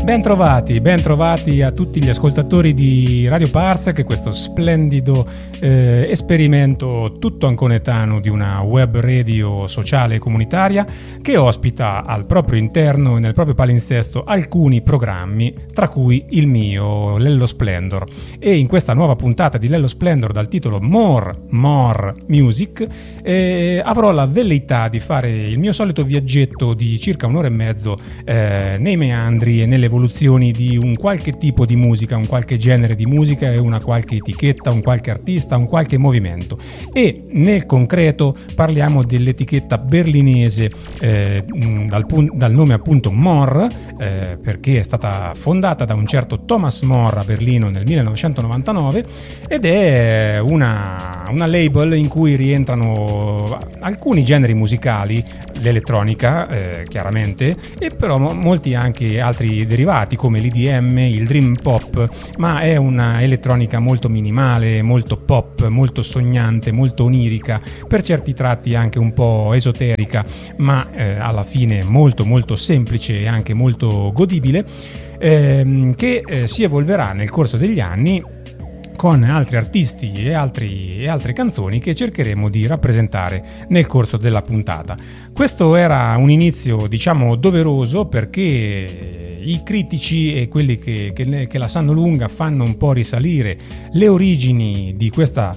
Ben trovati a tutti gli ascoltatori di Radio Parsec, questo splendido esperimento tutto anconetano di una web radio sociale e comunitaria che ospita al proprio interno e nel proprio palinsesto alcuni programmi, tra cui il mio, Lello Splendor. E in questa nuova puntata di Lello Splendor dal titolo More Music avrò la velleità di fare il mio solito viaggetto di circa un'ora e mezzo nei meandri e nelle evoluzioni di un qualche tipo di musica, un qualche genere di musica e una qualche etichetta, un qualche artista, un qualche movimento. E nel concreto parliamo dell'etichetta berlinese dal nome appunto More, perché è stata fondata da un certo Thomas More a Berlino nel 1999 ed è una label in cui rientrano alcuni generi musicali, l'elettronica chiaramente, e però molti anche altri derivati come l'EDM, il dream pop, ma è una elettronica molto minimale, molto pop, molto sognante, molto onirica, per certi tratti anche un po' esoterica, ma alla fine molto molto semplice e anche molto godibile, che si evolverà nel corso degli anni con altri artisti e altre canzoni che cercheremo di rappresentare nel corso della puntata. Questo era un inizio, diciamo, doveroso, perché i critici e quelli che la sanno lunga fanno un po' risalire le origini di questa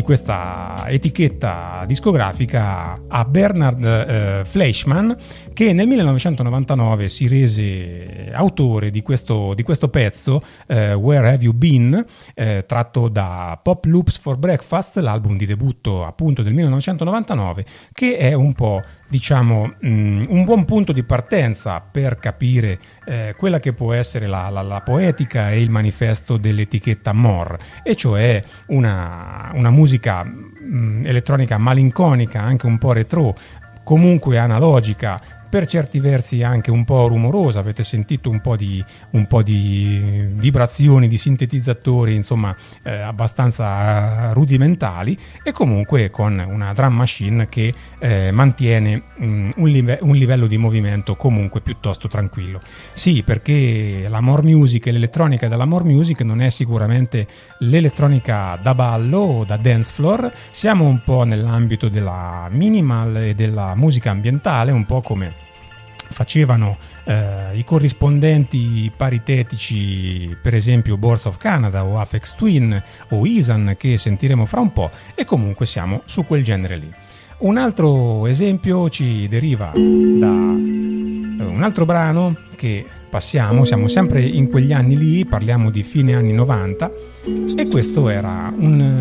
etichetta discografica a Bernard Fleischmann, che nel 1999 si rese autore di questo pezzo, Where Have You Been, tratto da Pop Loops for Breakfast, l'album di debutto appunto del 1999, che è un po', diciamo, un buon punto di partenza per capire quella che può essere la poetica e il manifesto dell'etichetta More, e cioè una musica elettronica malinconica, anche un po' retro, comunque analogica, per certi versi anche un po' rumorosa. Avete sentito un po' di vibrazioni di sintetizzatori, insomma, abbastanza rudimentali, e comunque con una drum machine che mantiene un livello di movimento comunque piuttosto tranquillo. Sì, perché la more music e l'elettronica della more music non è sicuramente l'elettronica da ballo o da dance floor, siamo un po' nell'ambito della minimal e della musica ambientale, un po' come facevano i corrispondenti paritetici, per esempio Boards of Canada o Aphex Twin o Isan, che sentiremo fra un po', e comunque siamo su quel genere lì. Un altro esempio ci deriva da un altro brano che siamo sempre in quegli anni lì, parliamo di fine anni 90, e questo era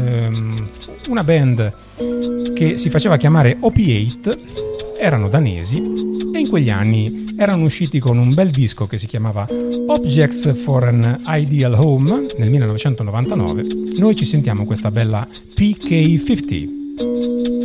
una band che si faceva chiamare Opiate, erano danesi e in quegli anni erano usciti con un bel disco che si chiamava Objects for an Ideal Home nel 1999. Noi ci sentiamo questa bella PK50.